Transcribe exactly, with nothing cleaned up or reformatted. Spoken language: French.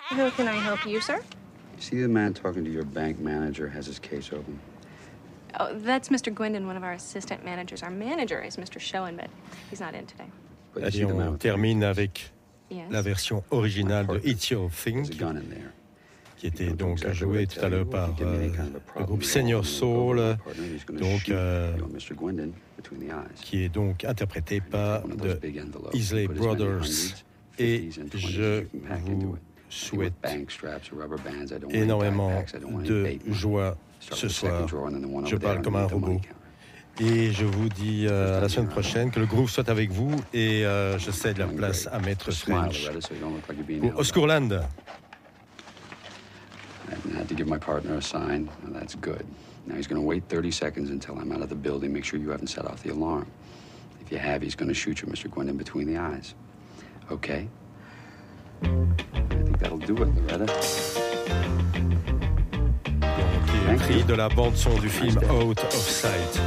Who can I help you, sir? You see the man talking to your bank manager has his case open? Oh, that's Mister Gwendon, one of our assistant managers. Our manager is Mister Schoen, but he's not in today. But you see Allez, the man on with the termine avec Yes. la version originale de It's Your There's a Thing, gun in there. qui était donc jouée tout à l'heure par euh, le groupe Senior Soul, donc, euh, qui est donc interprété par The Isley Brothers. Et je vous souhaite énormément de joie ce soir. Je parle comme un robot. Et je vous dis euh, à la semaine prochaine, que le groove soit avec vous, et euh, je cède la place à Maître French pour Oscourland. I had to give my partner a sign. Well, that's good. Now he's going to wait thirty seconds until I'm out of the building. Make sure you haven't set off the alarm. If you have, he's going to shoot you, Mister Gwendon, between the eyes. Okay? I think that'll do it, Loretta. Donc, qui est pris de la bande-son du film Out of Sight.